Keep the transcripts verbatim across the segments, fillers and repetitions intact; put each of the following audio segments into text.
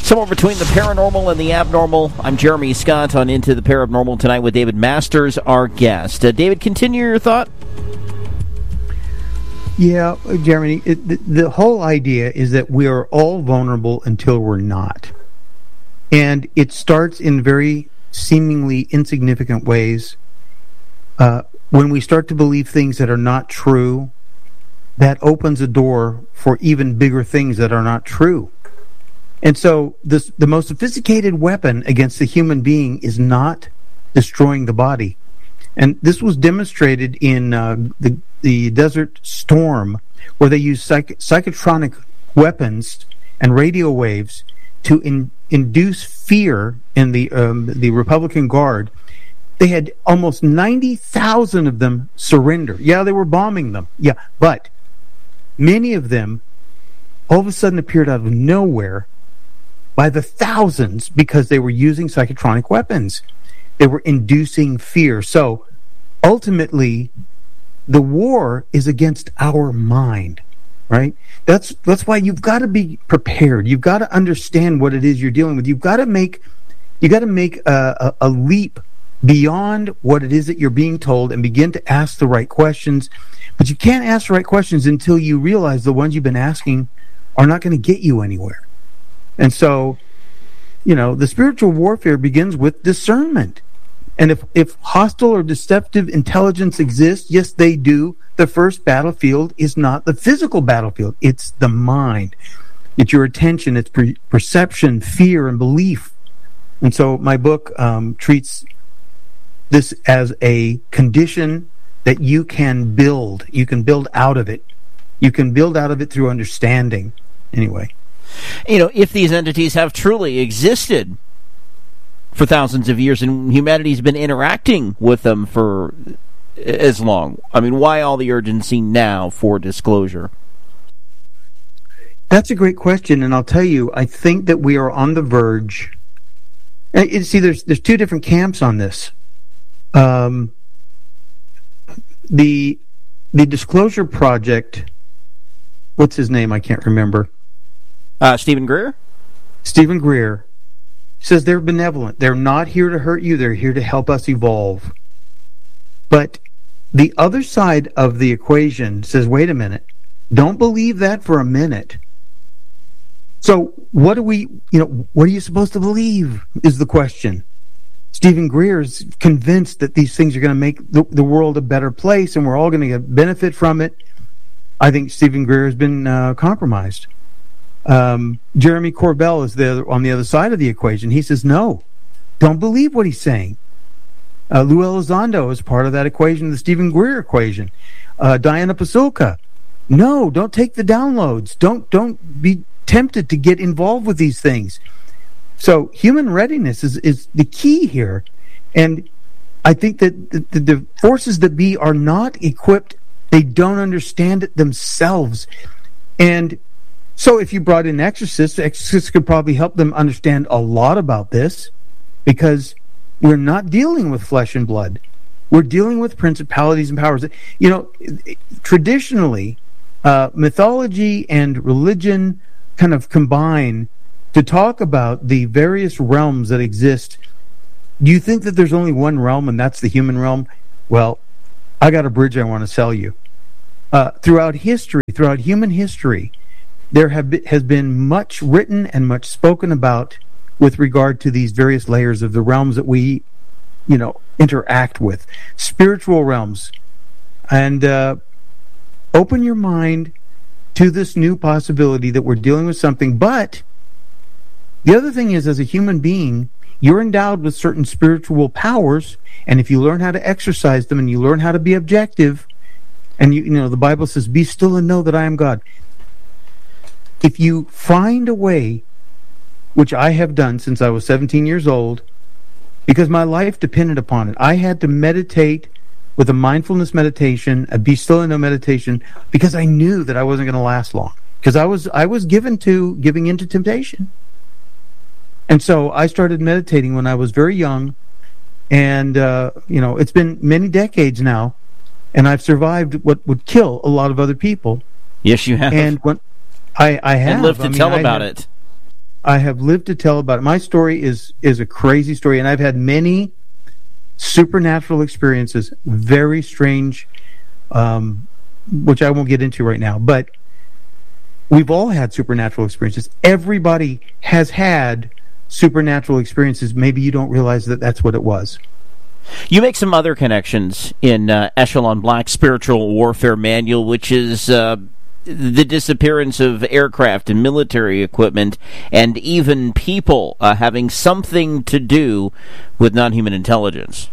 Somewhere between the paranormal and the abnormal, I'm Jeremy Scott on Into the Paranormal tonight with David Masters, our guest. Uh, David, continue your thought. Yeah, Jeremy, it, the, the whole idea is that we are all vulnerable until we're not. And it starts in very seemingly insignificant ways. Uh, when we start to believe things that are not true, that opens a door for even bigger things that are not true. And so this, the most sophisticated weapon against the human being is not destroying the body. And this was demonstrated in uh, the, the Desert Storm, where they used psych- psychotronic weapons and radio waves to in, induce fear in the um, the Republican Guard. They had almost ninety thousand of them surrender. Yeah, they were bombing them. Yeah, but many of them all of a sudden appeared out of nowhere by the thousands because they were using psychotronic weapons. They were inducing fear. So ultimately, the war is against our mind, right? That's that's why you've got to be prepared. You've got to understand what it is you're dealing with. You've got to make you got to make a, a, a leap beyond what it is that you're being told and begin to ask the right questions. But you can't ask the right questions until you realize the ones you've been asking are not going to get you anywhere. And so, you know, the spiritual warfare begins with discernment. And if, if hostile or deceptive intelligence exists, yes, they do. The first battlefield is not the physical battlefield. It's the mind. It's your attention. It's per- perception, fear, and belief. And so my book um, treats this as a condition that you can build. You can build out of it. You can build out of it through understanding. Anyway. You know, if these entities have truly existed for thousands of years and humanity's been interacting with them for as long, I mean, why all the urgency now for disclosure? That's a great question, and I'll tell you, I think that we are on the verge. You see, there's there's two different camps on this. Um, the the Disclosure Project, what's his name? I can't remember. Uh, Stephen Greer? Stephen Greer says they're benevolent. They're not here to hurt you. They're here to help us evolve. But the other side of the equation says, wait a minute. Don't believe that for a minute. So what do we, you know, what are you supposed to believe is the question. Stephen Greer is convinced that these things are going to make the, the world a better place and we're all going to get benefit from it. I think Stephen Greer has been uh, compromised. Um, Jeremy Corbell is there on the other side of the equation. He says, no, don't believe what he's saying. Uh, Lou Elizondo is part of that equation, the Stephen Greer equation. Uh, Diana Pasulka, no, don't take the downloads. Don't don't be tempted to get involved with these things. So human readiness is, is the key here. And I think that the, the, the forces that be are not equipped. They don't understand it themselves. And so if you brought in exorcists, exorcists could probably help them understand a lot about this, because we're not dealing with flesh and blood. We're dealing with principalities and powers. You know, traditionally, uh, mythology and religion kind of combine to talk about the various realms that exist. Do you think that there's only one realm, and that's the human realm? Well, I got a bridge I want to sell you. Uh, throughout history, throughout human history, there have been, has been much written and much spoken about with regard to these various layers of the realms that we, you know, interact with. Spiritual realms. And uh, open your mind to this new possibility that we're dealing with something. But the other thing is, as a human being, you're endowed with certain spiritual powers, and if you learn how to exercise them and you learn how to be objective, and you, you know, the Bible says, be still and know that I am God. If you find a way, which I have done since I was seventeen years old, because my life depended upon it. I had to meditate with a mindfulness meditation, a be still and know meditation, because I knew that I wasn't going to last long. Because I was I was given to giving into temptation. And so I started meditating when I was very young, and uh, you know, it's been many decades now, and I've survived what would kill a lot of other people. Yes, you have. And when I, I have, and lived to I mean, tell I about have, it. I have lived to tell about it. My story is is a crazy story, and I've had many supernatural experiences, very strange, um, which I won't get into right now. But we've all had supernatural experiences. Everybody has had supernatural experiences. Maybe you don't realize that that's what it was. You make some other connections in uh, Echelon Black's Spiritual Warfare Manual, which is uh, the disappearance of aircraft and military equipment and even people uh, having something to do with non-human intelligence.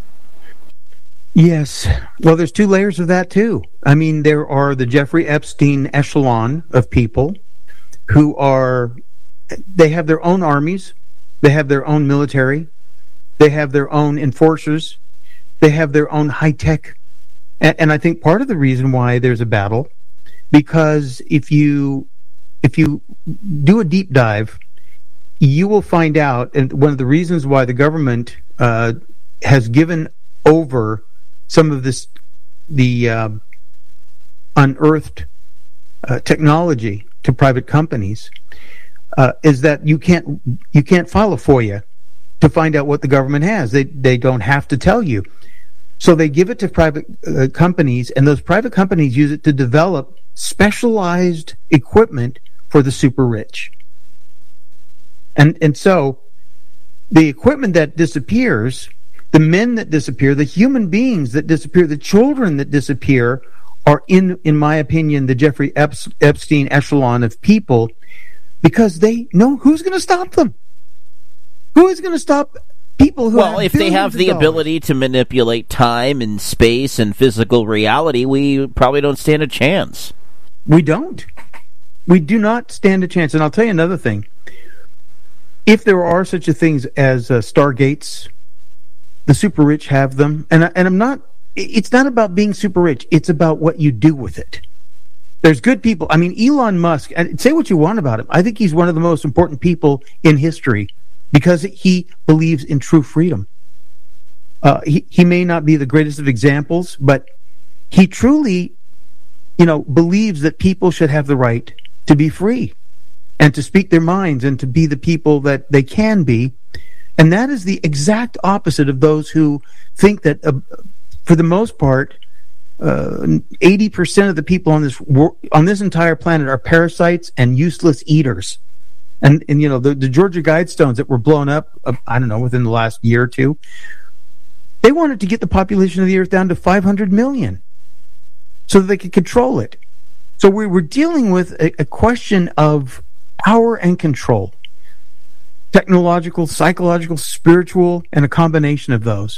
Yes. Well, there's two layers of that, too. I mean, there are the Jeffrey Epstein echelon of people who are, they have their own armies, they have their own military, they have their own enforcers, they have their own high-tech. And, and I think part of the reason why there's a battle, because if you if you do a deep dive, you will find out, and one of the reasons why the government uh, has given over some of this, the uh, unearthed uh, technology to private companies, uh, is that you can't you can't file a FOIA to find out what the government has. They they don't have to tell you, so they give it to private uh, companies, and those private companies use it to develop specialized equipment for the super rich. And and so the equipment that disappears, the men that disappear, the human beings that disappear, the children that disappear are, in in my opinion, the Jeffrey Epstein echelon of people, because they know who's going to stop them. Who is going to stop people who well, have if they have the dollars? ability to manipulate time and space and physical reality, we probably don't stand a chance. We don't. We do not stand a chance. And I'll tell you another thing. If there are such a things as uh, Stargates, the super rich have them. And, I, and I'm not, it's not about being super rich. It's about what you do with it. There's good people. I mean, Elon Musk, and say what you want about him, I think he's one of the most important people in history because he believes in true freedom. Uh, he, he may not be the greatest of examples, but he truly, you know, believes that people should have the right to be free and to speak their minds and to be the people that they can be. And that is the exact opposite of those who think that, uh, for the most part, uh, eighty percent of the people on this wor- on this entire planet are parasites and useless eaters. And, and you know, the, the Georgia Guidestones that were blown up, uh, I don't know, within the last year or two, they wanted to get the population of the Earth down to five hundred million so that they could control it. So we were dealing with a, a question of power and control. Technological, psychological, spiritual, and a combination of those.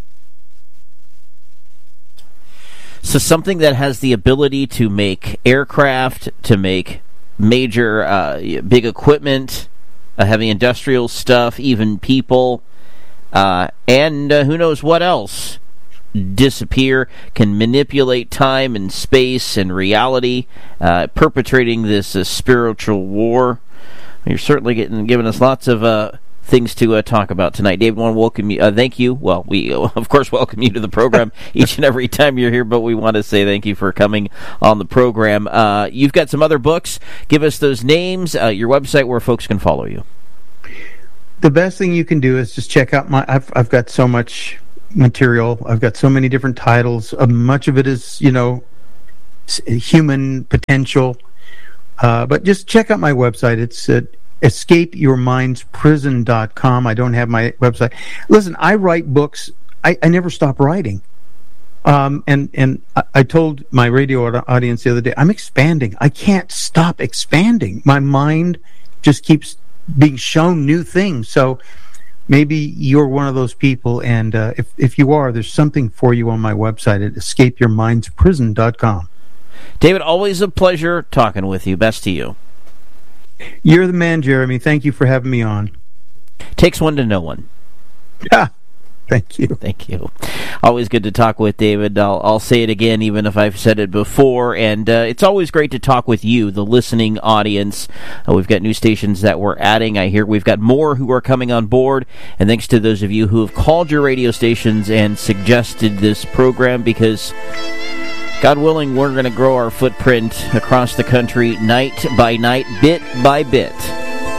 So something that has the ability to make aircraft, to make major uh, big equipment, uh, heavy industrial stuff, even people, uh, and uh, who knows what else, disappear, can manipulate time and space and reality, uh, perpetrating this uh, spiritual war. You're certainly getting giving us lots of uh, things to uh, talk about tonight. David, I want to welcome you. Uh, thank you. Well, we, uh, of course, welcome you to the program each and every time you're here, but we want to say thank you for coming on the program. Uh, you've got some other books. Give us those names, uh, your website where folks can follow you. The best thing you can do is just check out my... I've, I've got so much material. I've got so many different titles. Uh, much of it is, you know, human potential. Uh, but just check out my website. It's at escape your minds prison dot com. I don't have my website. Listen, I write books. I, I never stop writing. Um, and and I, I told my radio audience the other day, I'm expanding. I can't stop expanding. My mind just keeps being shown new things. So maybe you're one of those people, and uh, if, if you are, there's something for you on my website at escape your minds prison dot com. David, always a pleasure talking with you. Best to you. You're the man, Jeremy. Thank you for having me on. Takes one to know one. Yeah. Thank you. Thank you. Always good to talk with David. I'll, I'll say it again, even if I've said it before. And uh, it's always great to talk with you, the listening audience. Uh, we've got new stations that we're adding. I hear we've got more who are coming on board. And thanks to those of you who have called your radio stations and suggested this program, because God willing, we're going to grow our footprint across the country night by night, bit by bit.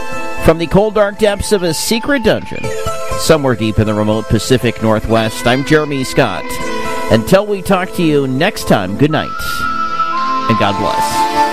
From the cold, dark depths of a secret dungeon, somewhere deep in the remote Pacific Northwest, I'm Jeremy Scott. Until we talk to you next time, good night, and God bless.